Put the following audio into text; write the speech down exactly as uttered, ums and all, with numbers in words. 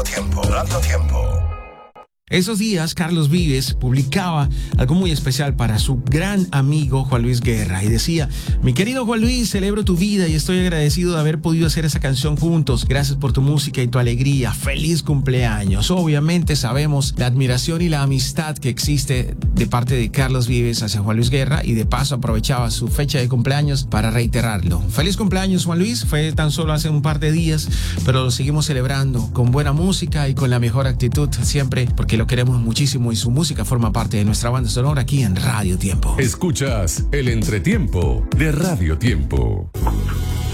Tiempo, Radio Tiempo. Esos días, Carlos Vives publicaba algo muy especial para su gran amigo Juan Luis Guerra y decía: mi querido Juan Luis, celebro tu vida y estoy agradecido de haber podido hacer esa canción juntos. Gracias por tu música y tu alegría. Feliz cumpleaños. Obviamente sabemos la admiración y la amistad que existe de parte de Carlos Vives hacia Juan Luis Guerra y de paso aprovechaba su fecha de cumpleaños para reiterarlo. Feliz cumpleaños, Juan Luis. Fue tan solo hace un par de días, pero lo seguimos celebrando con buena música y con la mejor actitud siempre, porque lo queremos muchísimo y su música forma parte de nuestra banda sonora aquí en Radio Tiempo. Escuchas el entretiempo de Radio Tiempo.